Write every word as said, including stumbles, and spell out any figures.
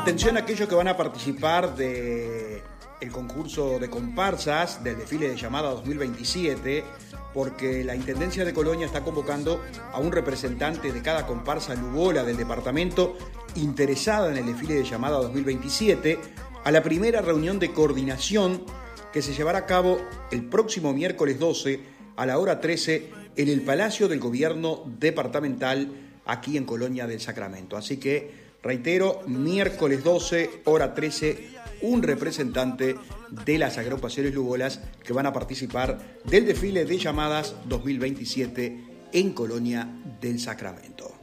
Atención a aquellos que van a participar de el concurso de comparsas del desfile de llamada dos mil veintisiete, porque la Intendencia de Colonia está convocando a un representante de cada comparsa lugola del departamento interesada en el desfile de llamada dos mil veintisiete a la primera reunión de coordinación que se llevará a cabo el próximo miércoles doce a la hora trece en el Palacio del Gobierno Departamental aquí en Colonia del Sacramento. Así que, reitero, miércoles doce, hora trece, un representante de las agrupaciones lugolas que van a participar del desfile de llamadas dos mil veintisiete en Colonia del Sacramento.